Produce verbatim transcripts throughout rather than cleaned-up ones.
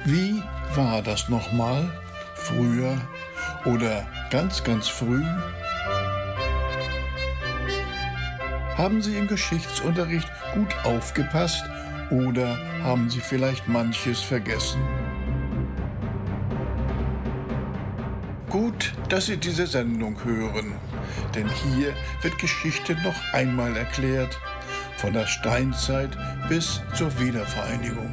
Wie war das nochmal? Früher oder ganz, ganz früh? Haben Sie im Geschichtsunterricht gut aufgepasst oder haben Sie vielleicht manches vergessen? Gut, dass Sie diese Sendung hören, denn hier wird Geschichte noch einmal erklärt, von der Steinzeit bis zur Wiedervereinigung.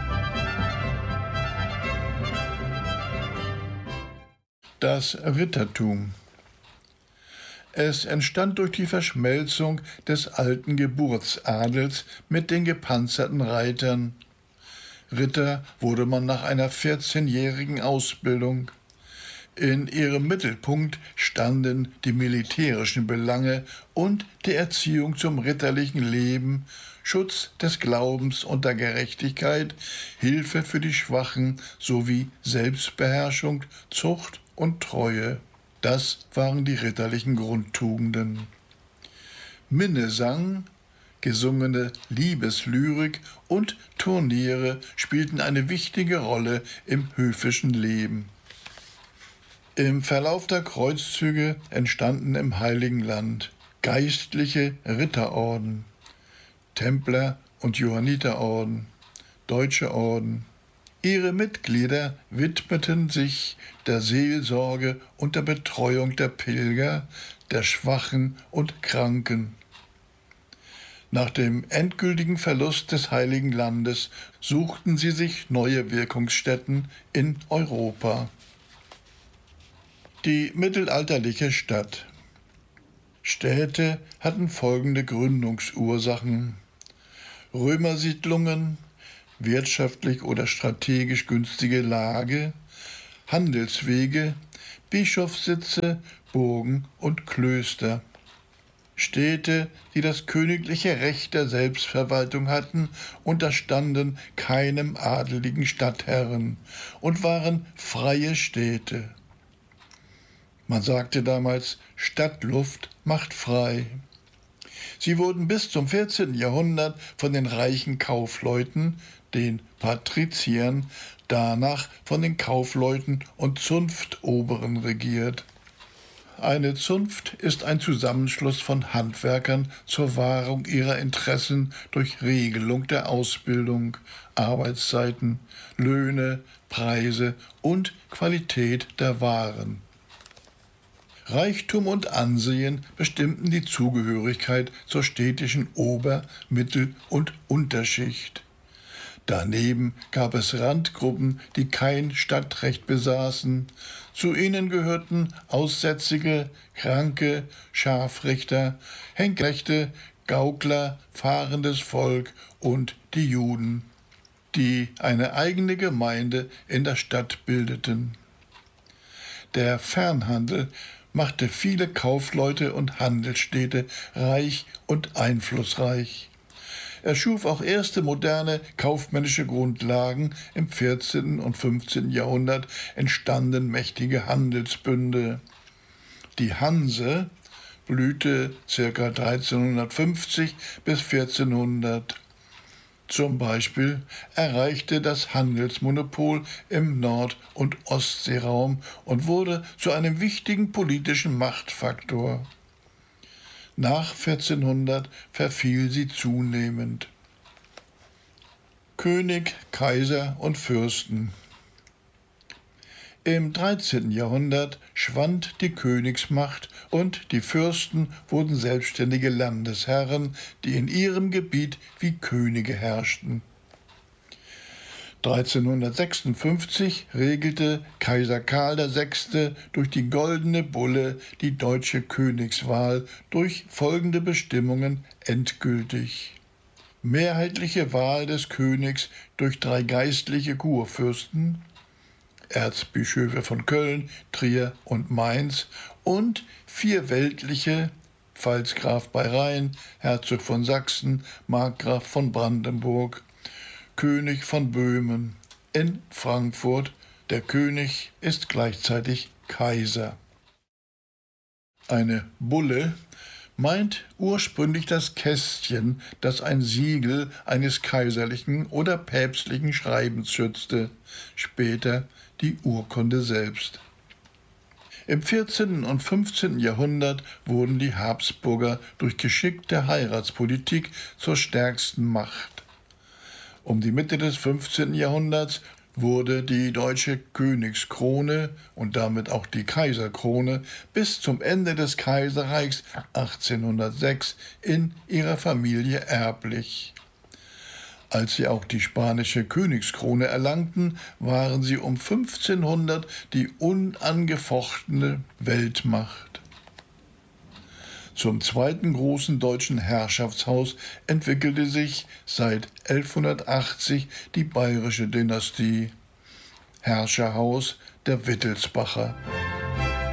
Das Rittertum. Es entstand durch die Verschmelzung des alten Geburtsadels mit den gepanzerten Reitern. Ritter wurde man nach einer vierzehnjährigen Ausbildung. In ihrem Mittelpunkt standen die militärischen Belange und die Erziehung zum ritterlichen Leben, Schutz des Glaubens und der Gerechtigkeit, Hilfe für die Schwachen sowie Selbstbeherrschung, Zucht und Treue. Das waren die ritterlichen Grundtugenden. Minnesang, gesungene Liebeslyrik und Turniere spielten eine wichtige Rolle im höfischen Leben. Im Verlauf der Kreuzzüge entstanden im Heiligen Land geistliche Ritterorden, Templer- und Johanniterorden, Deutsche Orden. Ihre Mitglieder widmeten sich der Seelsorge und der Betreuung der Pilger, der Schwachen und Kranken. Nach dem endgültigen Verlust des Heiligen Landes suchten sie sich neue Wirkungsstätten in Europa. Die mittelalterliche Stadt. Städte hatten folgende Gründungsursachen: Römersiedlungen, wirtschaftlich oder strategisch günstige Lage, Handelswege, Bischofssitze, Burgen und Klöster. Städte, die das königliche Recht der Selbstverwaltung hatten, unterstanden keinem adeligen Stadtherren und waren freie Städte. Man sagte damals, Stadtluft macht frei. Sie wurden bis zum vierzehnten Jahrhundert von den reichen Kaufleuten, den Patriziern, danach von den Kaufleuten und Zunftoberen regiert. Eine Zunft ist ein Zusammenschluss von Handwerkern zur Wahrung ihrer Interessen durch Regelung der Ausbildung, Arbeitszeiten, Löhne, Preise und Qualität der Waren. Reichtum und Ansehen bestimmten die Zugehörigkeit zur städtischen Ober-, Mittel- und Unterschicht. Daneben gab es Randgruppen, die kein Stadtrecht besaßen. Zu ihnen gehörten Aussätzige, Kranke, Scharfrichter, Henkrechte, Gaukler, fahrendes Volk und die Juden, die eine eigene Gemeinde in der Stadt bildeten. Der Fernhandel machte viele Kaufleute und Handelsstädte reich und einflussreich. Er schuf auch erste moderne kaufmännische Grundlagen. Im vierzehnten und fünfzehnten Jahrhundert entstanden mächtige Handelsbünde. Die Hanse blühte ca. dreizehnhundertfünfzig bis vierzehnhundert. Zum Beispiel erreichte das Handelsmonopol im Nord- und Ostseeraum und wurde zu einem wichtigen politischen Machtfaktor. Nach vierzehnhundert verfiel sie zunehmend. König, Kaiser und Fürsten. Im dreizehnten Jahrhundert schwand die Königsmacht und die Fürsten wurden selbstständige Landesherren, die in ihrem Gebiet wie Könige herrschten. dreizehnhundertsechsundfünfzig regelte Kaiser Karl der Sechste durch die Goldene Bulle die deutsche Königswahl durch folgende Bestimmungen endgültig: Mehrheitliche Wahl des Königs durch drei geistliche Kurfürsten, Erzbischöfe von Köln, Trier und Mainz, und vier weltliche, Pfalzgraf bei Rhein, Herzog von Sachsen, Markgraf von Brandenburg, König von Böhmen. In Frankfurt, der König ist gleichzeitig Kaiser. Eine Bulle meint ursprünglich das Kästchen, das ein Siegel eines kaiserlichen oder päpstlichen Schreibens schützte, später die Urkunde selbst. Im vierzehnten und fünfzehnten Jahrhundert wurden die Habsburger durch geschickte Heiratspolitik zur stärksten Macht. Um die Mitte des fünfzehnten Jahrhunderts wurde die deutsche Königskrone und damit auch die Kaiserkrone bis zum Ende des Kaiserreichs achtzehnhundertsechs in ihrer Familie erblich. Als sie auch die spanische Königskrone erlangten, waren sie um fünfzehnhundert die unangefochtene Weltmacht. Zum zweiten großen deutschen Herrschaftshaus entwickelte sich seit elfhundertachtzig die bayerische Dynastie, Herrscherhaus der Wittelsbacher.